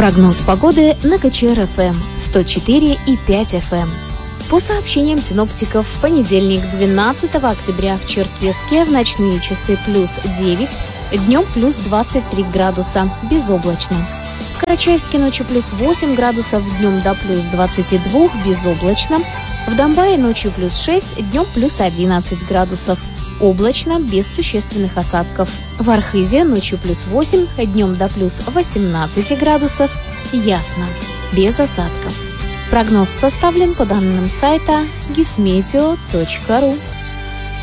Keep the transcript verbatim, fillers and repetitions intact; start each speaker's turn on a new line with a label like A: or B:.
A: Прогноз погоды на КЧР-ФМ сто четыре и пять эф эм. По сообщениям синоптиков, в понедельник, двенадцатого октября, в Черкесске в ночные часы плюс девять, днем плюс двадцать три градуса, безоблачно. В Карачаевске ночью плюс восемь градусов, днем до плюс двадцати двух, безоблачно. В Домбае ночью плюс шесть, днем плюс одиннадцать градусов, облачно, без существенных осадков. В Архизе ночью плюс восемь, днем до плюс восемнадцати градусов, ясно, без осадков. Прогноз составлен по данным сайта гисметео точка ру.